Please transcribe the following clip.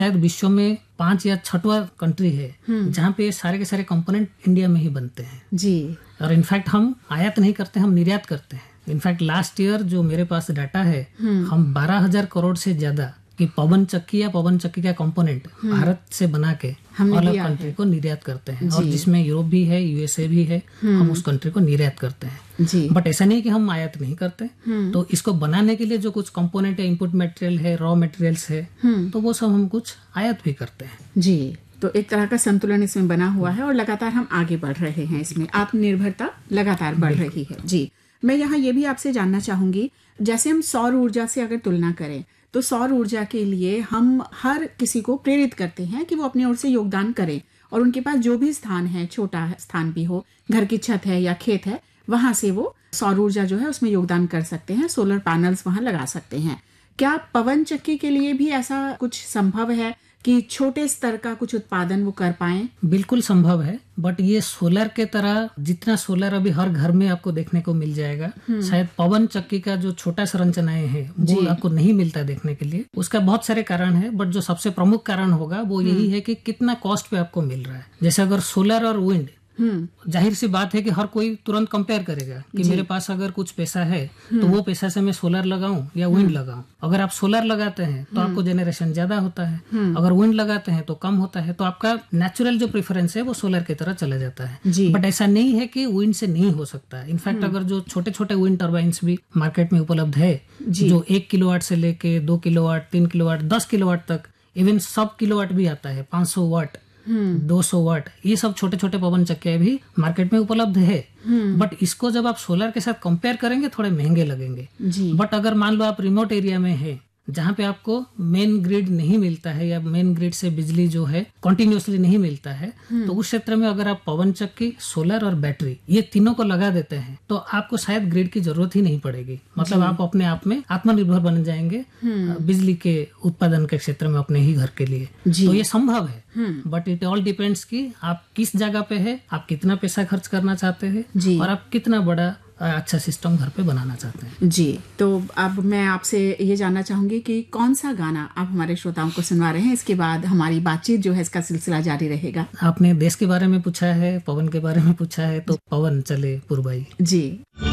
शायद विश्व में 5 या 6वां कंट्री है जहाँ पे सारे के सारे कंपोनेंट इंडिया में ही बनते हैं जी। और इनफैक्ट हम आयात नहीं करते, हम निर्यात करते हैं। इनफैक्ट लास्ट ईयर जो मेरे पास डाटा है, हम 12,000 करोड़ से ज्यादा की पवन चक्की या पवन चक्की का कंपोनेंट भारत से बना के अलग कंट्री को निर्यात करते हैं, और जिसमें यूरोप भी है, यूएसए भी है, हम उस कंट्री को निर्यात करते हैं। बट ऐसा नहीं कि हम आयात नहीं करते। तो इसको बनाने के लिए जो कुछ कंपोनेंट है, इनपुट मटेरियल है, रॉ मटेरियल्स है, तो वो सब हम कुछ आयात भी करते हैं। जी। तो एक तरह का संतुलन इसमें बना हुआ है और लगातार हम आगे बढ़ रहे हैं, इसमें आत्मनिर्भरता लगातार बढ़ रही है। जी। मैं यहाँ ये भी आपसे जानना चाहूंगी, जैसे हम सौर ऊर्जा से अगर तुलना करें तो सौर ऊर्जा के लिए हम हर किसी को प्रेरित करते हैं कि वो अपनी ओर से योगदान करें, और उनके पास जो भी स्थान है, छोटा स्थान भी हो, घर की छत है या खेत है, वहां से वो सौर ऊर्जा जो है उसमें योगदान कर सकते हैं, सोलर पैनल्स वहां लगा सकते हैं। क्या पवन चक्की के लिए भी ऐसा कुछ संभव है कि छोटे स्तर का कुछ उत्पादन वो कर पाएं? बिल्कुल संभव है, बट ये सोलर के तरह जितना सोलर अभी हर घर में आपको देखने को मिल जाएगा, शायद पवन चक्की का जो छोटा संरचनाएं है वो आपको नहीं मिलता देखने के लिए। उसका बहुत सारे कारण है, बट जो सबसे प्रमुख कारण होगा वो यही है कि कितना कॉस्ट पे आपको मिल रहा है। जैसे अगर सोलर और विंड, जाहिर सी बात है कि हर कोई तुरंत कंपेयर करेगा कि मेरे पास अगर कुछ पैसा है तो वो पैसा से मैं सोलर लगाऊं या विंड लगाऊं। अगर आप सोलर लगाते हैं तो आपको जेनरेशन ज्यादा होता है, अगर विंड लगाते हैं तो कम होता है, तो आपका नेचुरल जो प्रेफरेंस है वो सोलर की तरह चला जाता है। बट ऐसा नहीं है कि विंड से नहीं हो सकता। इनफैक्ट अगर जो छोटे छोटे विंड टर्बाइन्स भी मार्केट में उपलब्ध है, जो 1 किलोवाट से लेके 2 किलोवाट, 3 किलोवाट, 10 किलोवाट तक, इवन सब किलोवाट भी आता है, 500 वाट, 200 वाट, ये सब छोटे छोटे पवन चक्के भी मार्केट में उपलब्ध है। बट इसको जब आप सोलर के साथ कंपेयर करेंगे थोड़े महंगे लगेंगे। बट अगर मान लो आप रिमोट एरिया में है जहाँ पे आपको मेन ग्रिड नहीं मिलता है या मेन ग्रिड से बिजली जो है कंटिन्यूअसली नहीं मिलता है, तो उस क्षेत्र में अगर आप पवन चक्की, सोलर और बैटरी ये तीनों को लगा देते हैं तो आपको शायद ग्रिड की जरूरत ही नहीं पड़ेगी। मतलब आप अपने आप में आत्मनिर्भर बन जाएंगे बिजली के उत्पादन के क्षेत्र में अपने ही घर के लिए। तो ये संभव है, बट इट ऑल डिपेंड्स कि आप किस जगह पे है, आप कितना पैसा खर्च करना चाहते हैं और आप कितना बड़ा अच्छा सिस्टम घर पे बनाना चाहते हैं। जी। तो अब मैं आपसे ये जानना चाहूंगी कि कौन सा गाना आप हमारे श्रोताओं को सुनवा रहे हैं। इसके बाद हमारी बातचीत जो है इसका सिलसिला जारी रहेगा। आपने देश के बारे में पूछा है, पवन के बारे में पूछा है, तो पवन चले पुरबाई। जी।